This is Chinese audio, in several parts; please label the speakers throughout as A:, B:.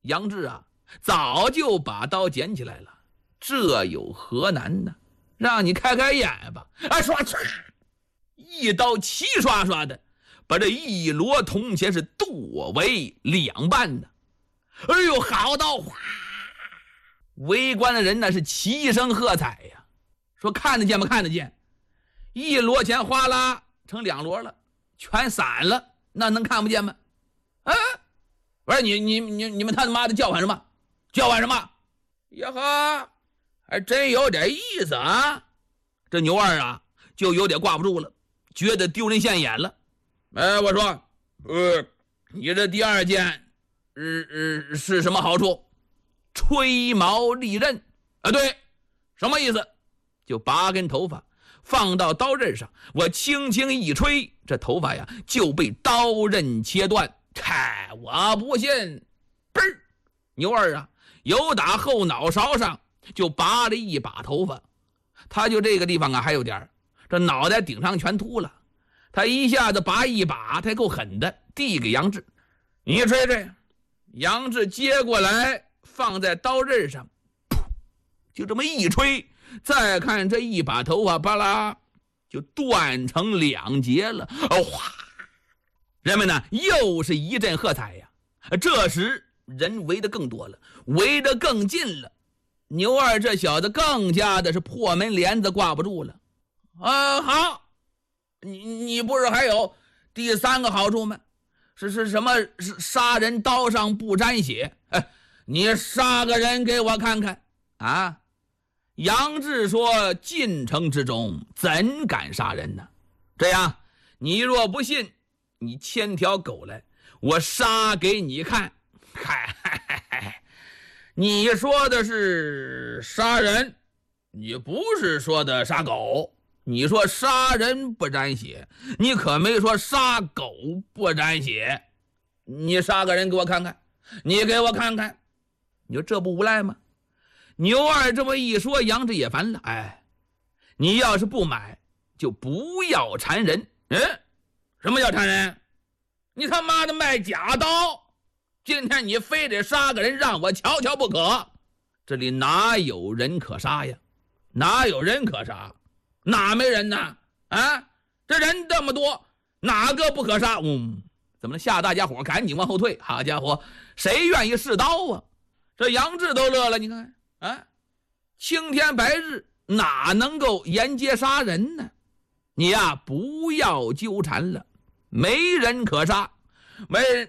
A: 杨志啊，早就把刀捡起来了，这有何难呢？让你开开眼吧！啊，唰唰，一刀齐刷刷的把这一摞铜钱是剁为两半呢。哎呦，好刀！哗！围观的人呢是齐声喝彩呀，说看得见吗？看得见。一摞钱哗啦成两摞了，全散了，那能看不见吗？啊！不是你们他妈的叫唤什么？叫唤什么？呀呵，还真有点意思啊！这牛二啊，就有点挂不住了，觉得丢人现眼了。我说，你这第二件，是什么好处？吹毛利刃啊？对，什么意思？就拔根头发放到刀刃上，我轻轻一吹，这头发呀就被刀刃切断。嗨，我不信！嘣儿，牛二啊，由打后脑勺上就拔了一把头发，他就这个地方啊还有点，这脑袋顶上全秃了。他一下子拔一把，他够狠的，递给杨志，你吹吹。杨志接过来，放在刀刃上，噗，就这么一吹，再看这一把头发，巴拉就断成两截了。哗！人们呢又是一阵喝彩呀。这时人围得更多了，围得更近了。牛二这小子更加的是破门帘子挂不住了。好，你不是还有第三个好处吗？是什么？是杀人刀上不沾血。你杀个人给我看看啊！杨志说：进城之中怎敢杀人呢？这样，你若不信，你牵条狗来，我杀给你看。你说的是杀人，你不是说的杀狗。你说杀人不沾血，你可没说杀狗不沾血。你杀个人给我看看，你给我看看，你说这不无赖吗？牛二这么一说，杨志也烦了。你要是不买，就不要缠人。什么叫缠人？你他妈的卖假刀！今天你非得杀个人让我瞧瞧不可。这里哪有人可杀呀？哪有人可杀？哪没人呢？这人这么多，哪个不可杀？怎么能吓大家伙赶紧往后退？好家伙，谁愿意试刀啊？这杨志都乐了，你看青天白日哪能够沿街杀人呢？你呀不要纠缠了，没人可杀。没人，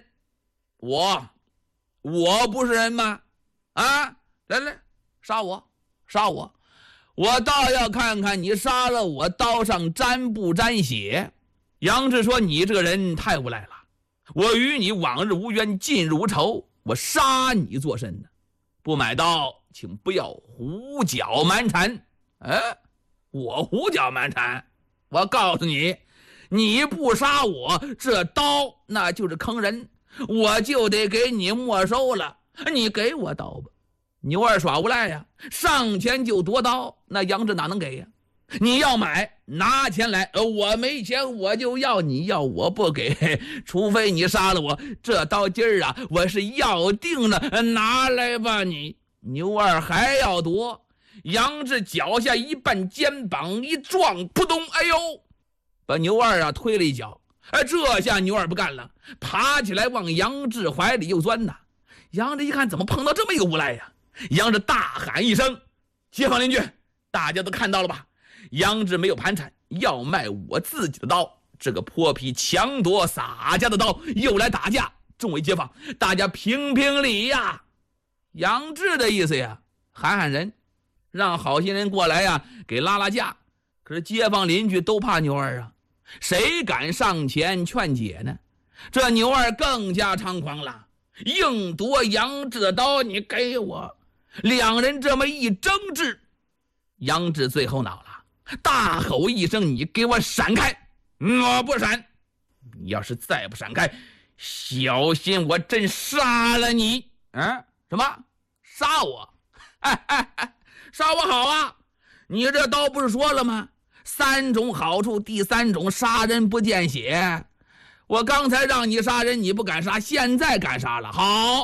A: 我不是人吗？来杀我，我倒要看看你杀了我刀上沾不沾血。杨志说，你这个人太无赖了，我与你往日无冤，近日无仇，我杀你做甚呢？不买刀请不要胡搅蛮缠。我胡搅蛮缠？我告诉你，你不杀我，这刀那就是坑人，我就得给你没收了。你给我刀吧。牛二耍无赖呀，上前就夺刀，那杨志哪能给呀？你要买拿钱来，我没钱我就要，你要我不给，除非你杀了我，这刀今儿啊我是要定了，拿来吧你。牛二还要夺，杨志脚下一绊，肩膀一撞，扑通，哎呦，把牛二啊推了一脚。这下牛二不干了，爬起来往杨志怀里又钻呐。杨志一看，怎么碰到这么一个无赖呀？杨志大喊一声：街坊邻居，大家都看到了吧？杨志没有盘缠，要卖我自己的刀，这个泼皮强夺洒家的刀，又来打架。众位街坊，大家评评理呀！杨志的意思呀，喊人，让好心人过来呀，给拉拉架。可是街坊邻居都怕牛二啊，谁敢上前劝解呢？这牛二更加猖狂了，硬夺杨志的刀，你给我。两人这么一争执，杨志最后恼了，大吼一声：你给我闪开！我不闪，你要是再不闪开，小心我真杀了你！什么？杀我？杀我好啊！你这刀不是说了吗？3种好处，第3种杀人不见血。我刚才让你杀人你不敢杀，现在敢杀了，好，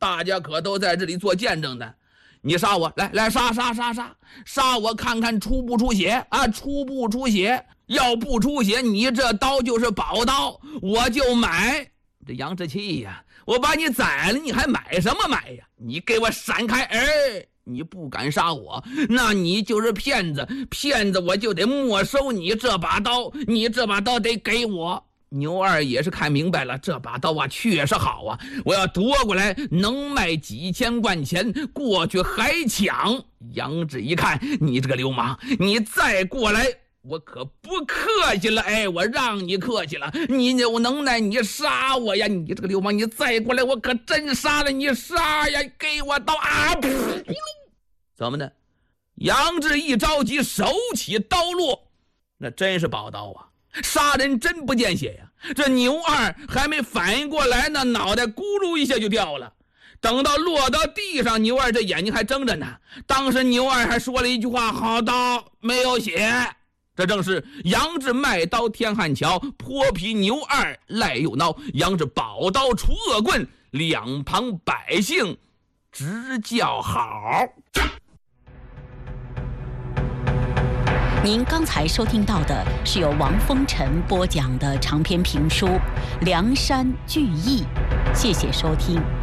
A: 大家可都在这里做见证的。你杀我，来杀我看看出不出血啊？出不出血？要不出血，你这刀就是宝刀，我就买。这杨志气呀，我把你宰了，你还买什么买呀？你给我闪开！哎，你不敢杀我，那你就是骗子，骗子我就得没收你这把刀，你这把刀得给我。牛二也是看明白了，这把刀啊确实好啊，我要夺过来能卖几千贯钱，过去还抢。杨志一看，你这个流氓，你再过来我可不客气了。哎，我让你客气了，你有能耐你杀我呀，你这个流氓，你再过来我可真杀了你。杀呀，给我刀啊！怎么呢？杨志一着急，手起刀落，那真是宝刀啊，杀人真不见血呀！这牛二还没反应过来呢，脑袋咕噜一下就掉了。等到落到地上，牛二这眼睛还睁着呢。当时牛二还说了一句话：好刀，没有血。这正是杨志卖刀天汉桥，泼皮牛二赖又孬。杨志宝刀出恶棍，两旁百姓直叫好。
B: 您刚才收听到的是由王风尘播讲的长篇评书《梁山聚义》，谢谢收听。